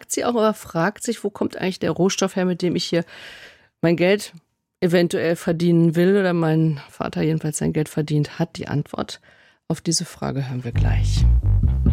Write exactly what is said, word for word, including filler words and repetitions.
sagt sie auch, aber fragt sich, wo kommt eigentlich der Rohstoff her, mit dem ich hier mein Geld eventuell verdienen will oder mein Vater jedenfalls sein Geld verdient hat. Die Antwort auf diese Frage hören wir gleich.